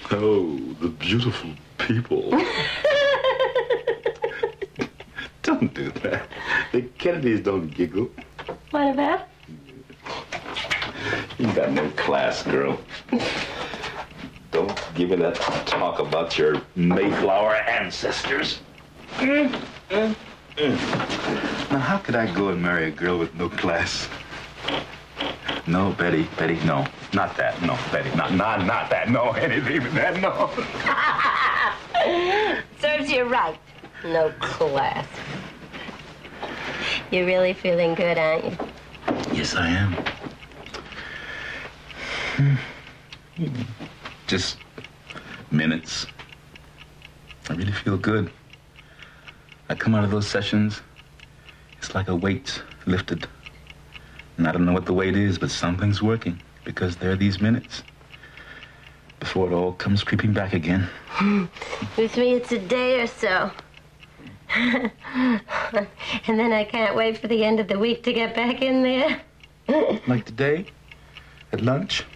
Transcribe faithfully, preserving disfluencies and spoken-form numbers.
Oh, the beautiful people. Don't do that. The Kennedys don't giggle. What about? You got no class, girl. Don't give me that talk about your Mayflower ancestors. Mm, mm, mm. Now, how could I go and marry a girl with no class? No, Betty, Betty, no. Not that, no, Betty, not, not, not that, no, anything but that, no. Serves you right. No class. You're really feeling good, aren't you? Yes, I am. Hmm. Just minutes. I really feel good. I come out of those sessions, it's like a weight lifted. And I don't know what the weight is, but something's working because there are these minutes before it all comes creeping back again. With me, it's a day or so. And then I can't wait for the end of the week to get back in there. Like today, at lunch.